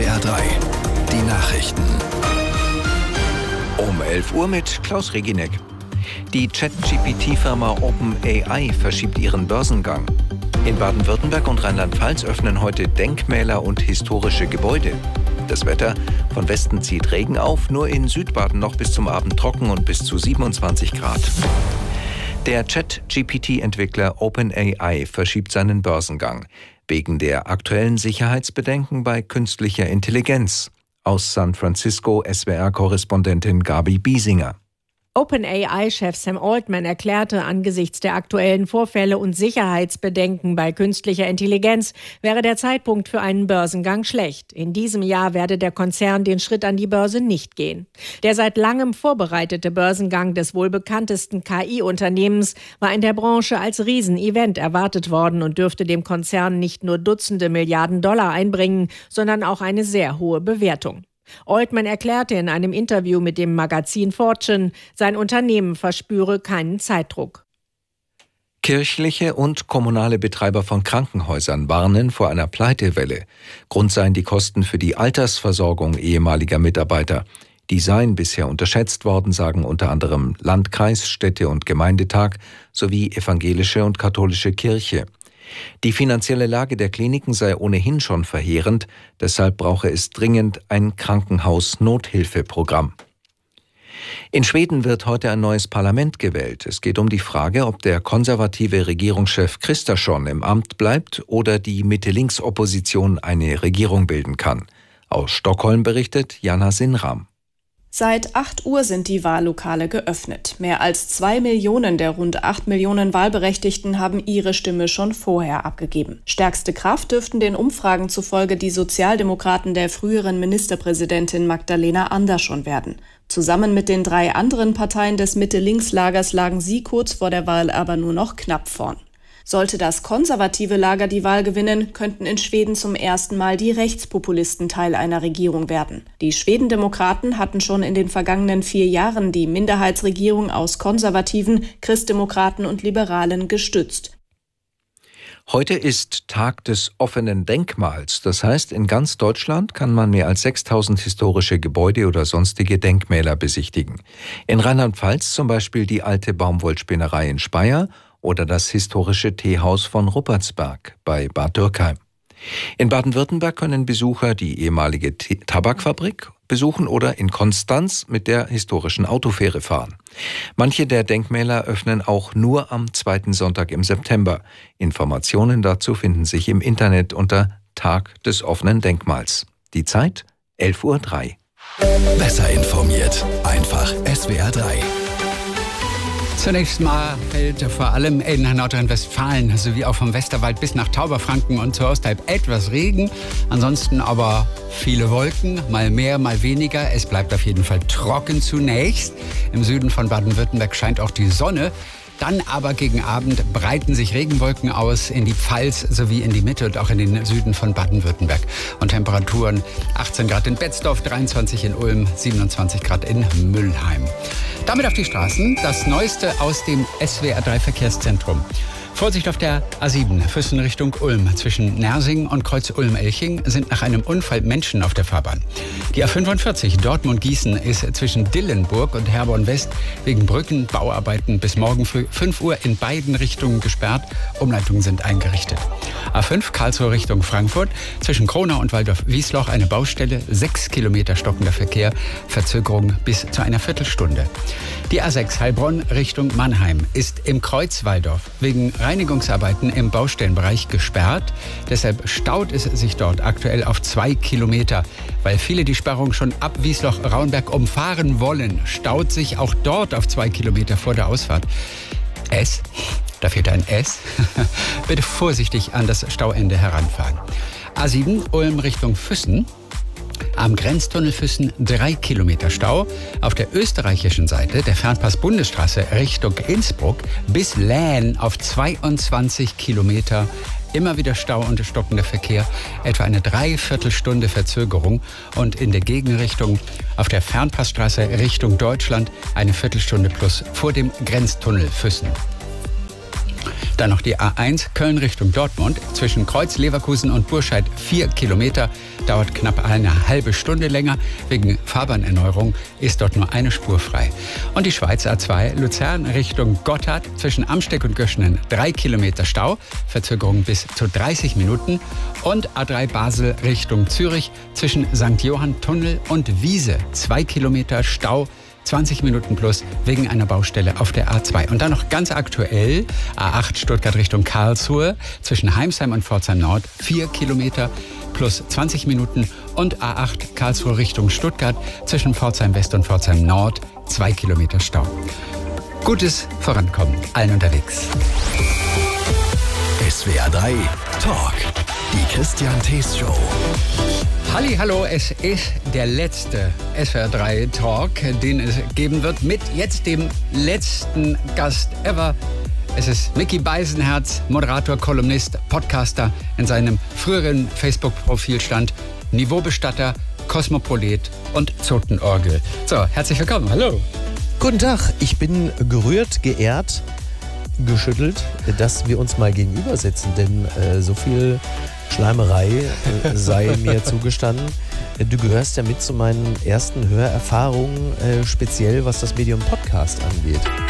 SWR 3, die Nachrichten. Um 11 Uhr mit Klaus Reginek. Die Chat-GPT-Firma OpenAI verschiebt ihren Börsengang. In Baden-Württemberg und Rheinland-Pfalz öffnen heute Denkmäler und historische Gebäude. Das Wetter: von Westen zieht Regen auf, nur in Südbaden noch bis zum Abend trocken und bis zu 27 Grad. Der Chat-GPT-Entwickler OpenAI verschiebt seinen Börsengang wegen der aktuellen Sicherheitsbedenken bei künstlicher Intelligenz. Aus San Francisco SWR-Korrespondentin Gabi Biesinger. OpenAI-Chef Sam Altman erklärte, angesichts der aktuellen Vorfälle und Sicherheitsbedenken bei künstlicher Intelligenz wäre der Zeitpunkt für einen Börsengang schlecht. In diesem Jahr werde der Konzern den Schritt an die Börse nicht gehen. Der seit langem vorbereitete Börsengang des wohl bekanntesten KI-Unternehmens war in der Branche als Riesenevent erwartet worden und dürfte dem Konzern nicht nur Dutzende Milliarden Dollar einbringen, sondern auch eine sehr hohe Bewertung. Altman erklärte in einem Interview mit dem Magazin Fortune, sein Unternehmen verspüre keinen Zeitdruck. Kirchliche und kommunale Betreiber von Krankenhäusern warnen vor einer Pleitewelle. Grund seien die Kosten für die Altersversorgung ehemaliger Mitarbeiter. Die seien bisher unterschätzt worden, sagen unter anderem Landkreis, Städte- und Gemeindetag sowie evangelische und katholische Kirche. Die finanzielle Lage der Kliniken sei ohnehin schon verheerend, deshalb brauche es dringend ein Krankenhaus-Nothilfeprogramm. In Schweden wird heute ein neues Parlament gewählt. Es geht um die Frage, ob der konservative Regierungschef Kristersson im Amt bleibt oder die Mitte-Links-Opposition eine Regierung bilden kann. Aus Stockholm berichtet Jana Sinram. Seit 8 Uhr sind die Wahllokale geöffnet. Mehr als 2 Millionen der rund 8 Millionen Wahlberechtigten haben ihre Stimme schon vorher abgegeben. Stärkste Kraft dürften den Umfragen zufolge die Sozialdemokraten der früheren Ministerpräsidentin Magdalena Andersson werden. Zusammen mit den 3 anderen Parteien des Mitte-Links-Lagers lagen sie kurz vor der Wahl aber nur noch knapp vorn. Sollte das konservative Lager die Wahl gewinnen, könnten in Schweden zum ersten Mal die Rechtspopulisten Teil einer Regierung werden. Die Schwedendemokraten hatten schon in den vergangenen 4 Jahren die Minderheitsregierung aus Konservativen, Christdemokraten und Liberalen gestützt. Heute ist Tag des offenen Denkmals. Das heißt, in ganz Deutschland kann man mehr als 6000 historische Gebäude oder sonstige Denkmäler besichtigen. In Rheinland-Pfalz zum Beispiel die alte Baumwollspinnerei in Speyer oder das historische Teehaus von Ruppertsberg bei Bad Dürkheim. In Baden-Württemberg können Besucher die ehemalige Tabakfabrik besuchen oder in Konstanz mit der historischen Autofähre fahren. Manche der Denkmäler öffnen auch nur am 2. Sonntag im September. Informationen dazu finden sich im Internet unter Tag des offenen Denkmals. Die Zeit 11:03 Uhr. Besser informiert, einfach SWR 3. Zunächst mal fällt vor allem in Nordrhein-Westfalen sowie auch vom Westerwald bis nach Tauberfranken und zur Ostalb etwas Regen. Ansonsten aber viele Wolken, mal mehr, mal weniger. Es bleibt auf jeden Fall trocken zunächst. Im Süden von Baden-Württemberg scheint auch die Sonne. Dann aber gegen Abend breiten sich Regenwolken aus in die Pfalz sowie in die Mitte und auch in den Süden von Baden-Württemberg. Und Temperaturen 18 Grad in Betzdorf, 23 in Ulm, 27 Grad in Müllheim. Damit auf die Straßen, das Neueste aus dem SWR 3 Verkehrszentrum. Vorsicht auf der A7, Füssen Richtung Ulm. Zwischen Nersing und Kreuz Ulm-Elching sind nach einem Unfall Menschen auf der Fahrbahn. Die A45 Dortmund-Gießen ist zwischen Dillenburg und Herborn-West wegen Brückenbauarbeiten bis morgen früh 5 Uhr in beiden Richtungen gesperrt. Umleitungen sind eingerichtet. A5 Karlsruhe Richtung Frankfurt. Zwischen Kronau und Waldorf-Wiesloch eine Baustelle. 6 Kilometer stockender Verkehr. Verzögerung bis zu einer Viertelstunde. Die A6 Heilbronn Richtung Mannheim ist im Kreuz Waldorf wegen Reinigungsarbeiten im Baustellenbereich gesperrt. Deshalb staut es sich dort aktuell auf 2 Kilometer. Weil viele die Sperrung schon ab Wiesloch-Raunberg umfahren wollen, staut sich auch dort auf 2 Kilometer vor der Ausfahrt. Da fehlt ein S. Bitte vorsichtig an das Stauende heranfahren. A7 Ulm Richtung Füssen. Am Grenztunnel Füssen 3 Kilometer Stau. Auf der österreichischen Seite der Fernpass-Bundesstraße Richtung Innsbruck bis Laen auf 22 Kilometer. Immer wieder Stau und stockender Verkehr, etwa eine Dreiviertelstunde Verzögerung. Und in der Gegenrichtung auf der Fernpassstraße Richtung Deutschland eine Viertelstunde plus vor dem Grenztunnel Füssen. Dann noch die A1 Köln Richtung Dortmund. Zwischen Kreuz, Leverkusen und Burscheid 4 Kilometer. Dauert knapp eine halbe Stunde länger. Wegen Fahrbahnerneuerung ist dort nur eine Spur frei. Und die Schweiz A2 Luzern Richtung Gotthard. Zwischen Amsteck und Göschenen 3 Kilometer Stau. Verzögerung bis zu 30 Minuten. Und A3 Basel Richtung Zürich. Zwischen St. Johann Tunnel und Wiese 2 Kilometer Stau. 20 Minuten plus wegen einer Baustelle auf der A2. Und dann noch ganz aktuell A8 Stuttgart Richtung Karlsruhe. Zwischen Heimsheim und Pforzheim Nord 4 Kilometer plus 20 Minuten. Und A8 Karlsruhe Richtung Stuttgart. Zwischen Pforzheim West und Pforzheim Nord 2 Kilometer Stau. Gutes Vorankommen allen unterwegs. SWR 3 Talk. Die Christian Thees Show. Hallo, es ist der letzte SWR 3 Talk, den es geben wird, mit jetzt dem letzten Gast ever. Es ist Micky Beisenherz, Moderator, Kolumnist, Podcaster. In seinem früheren Facebook-Profil stand Niveaubestatter, Kosmopolit und Zotenorgel. So, herzlich willkommen, hallo. Guten Tag, ich bin gerührt, geehrt, geschüttelt, dass wir uns mal gegenüber sitzen, denn so viel Schleimerei sei mir zugestanden. Du gehörst ja mit zu meinen ersten Hörerfahrungen, speziell was das Medium Podcast angeht.